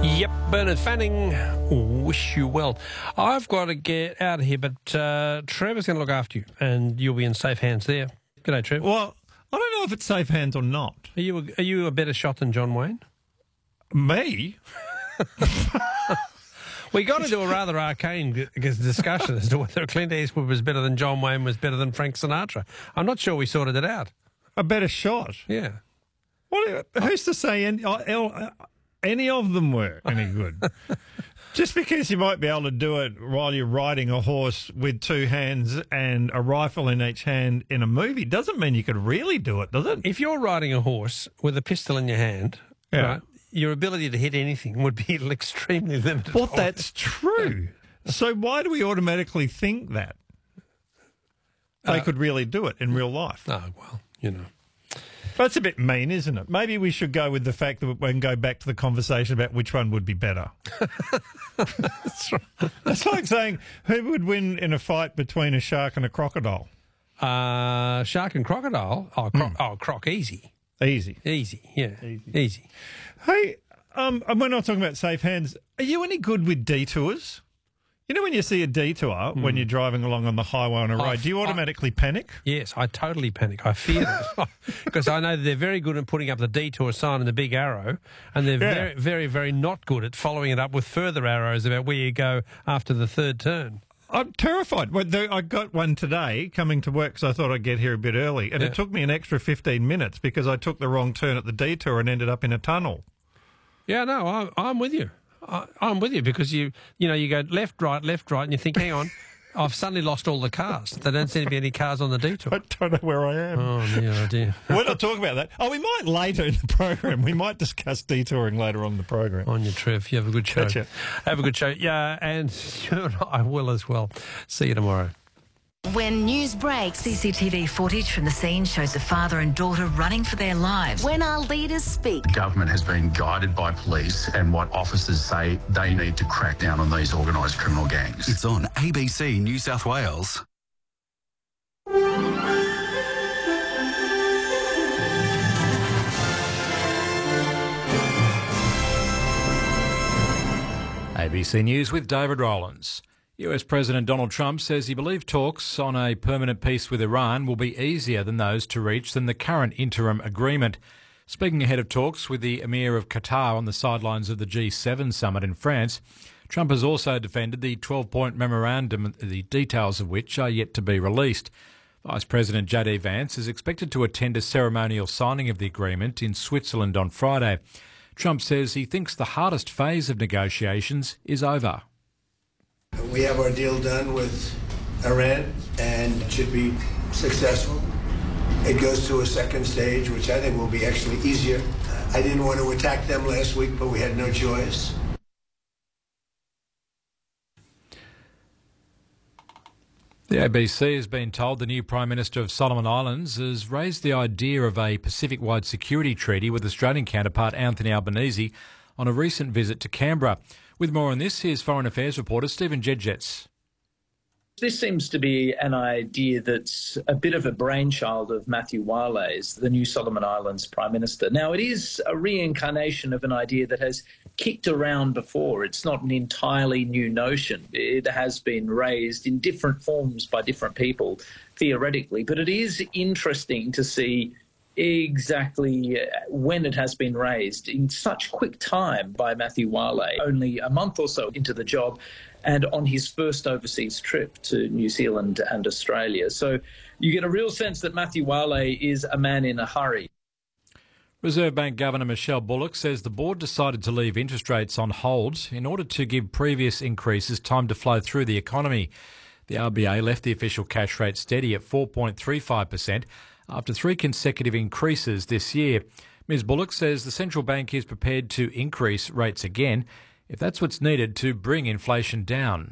Yep, Bernard Fanning, wish you well. I've got to get out of here, but Trevor's going to look after you, and you'll be in safe hands there. G'day, Trev. Well, I don't know if it's safe hands or not. Are you a better shot than John Wayne? Me? We got to do a rather arcane discussion as to whether Clint Eastwood was better than John Wayne, was better than Frank Sinatra. I'm not sure we sorted it out. A better shot? Yeah. Who's to say any of them were any good? Just because you might be able to do it while you're riding a horse with two hands and a rifle in each hand in a movie doesn't mean you could really do it, does it? If you're riding a horse with a pistol in your hand, right, your ability to hit anything would be extremely limited. Well, that's true. So why do we automatically think that they could really do it in real life? Oh, well, you know. That's a bit mean, isn't it? Maybe we should go with the fact that we can go back to the conversation about which one would be better. That's right. It's like saying, who would win in a fight between a shark and a crocodile? Shark and crocodile? Croc, easy. Easy. Easy, yeah. Easy. Hey, we're not talking about safe hands. Are you any good with detours? You know when you see a detour when you're driving along on the highway on a road, do you automatically panic? Yes, I totally panic. I fear it because I know that they're very good at putting up the detour sign and the big arrow, and they're very, very, very not good at following it up with further arrows about where you go after the third turn. I'm terrified. I got one today coming to work because I thought I'd get here a bit early, and it took me an extra 15 minutes because I took the wrong turn at the detour and ended up in a tunnel. Yeah, no, I'm with you. I'm with you because you go left, right, and you think, hang on, I've suddenly lost all the cars. There don't seem to be any cars on the detour. I don't know where I am. Oh, dear. We're not talking about that. Oh, we might later in the program. We might discuss detouring later on in the program. On you, Trev. You have a good show. Gotcha. Have a good show. Yeah, and you and I will as well. See you tomorrow. When news breaks, CCTV footage from the scene shows a father and daughter running for their lives. when our leaders speak, Government has been guided by police and what officers say they need to crack down on these organised criminal gangs. It's on ABC New South Wales. ABC News with David Rowlands. US President Donald Trump says he believes talks on a permanent peace with Iran will be easier than those to reach than the current interim agreement. Speaking ahead of talks with the Emir of Qatar on the sidelines of the G7 summit in France, Trump has also defended the 12-point memorandum, the details of which are yet to be released. Vice President J.D. Vance is expected to attend a ceremonial signing of the agreement in Switzerland on Friday. Trump says he thinks the hardest phase of negotiations is over. We have our deal done with Iran and it should be successful. It goes to a second stage, which I think will be actually easier. I didn't want to attack them last week, but we had no choice. The ABC has been told the new Prime Minister of Solomon Islands has raised the idea of a Pacific-wide security treaty with Australian counterpart Anthony Albanese on a recent visit to Canberra. With more on this, here's Foreign Affairs reporter Stephen Jedgetts. This seems to be an idea that's a bit of a brainchild of Matthew Wales, the new Solomon Islands Prime Minister. Now, it is a reincarnation of an idea that has kicked around before. It's not an entirely new notion. It has been raised in different forms by different people, theoretically. But it is interesting to see exactly when it has been raised in such quick time by Matthew Wales, only a month or so into the job and on his first overseas trip to New Zealand and Australia. So you get a real sense that Matthew Wales is a man in a hurry. Reserve Bank Governor Michelle Bullock says the board decided to leave interest rates on hold in order to give previous increases time to flow through the economy. The RBA left the official cash rate steady at 4.35%, after 3 consecutive increases this year. Ms Bullock says the central bank is prepared to increase rates again if that's what's needed to bring inflation down.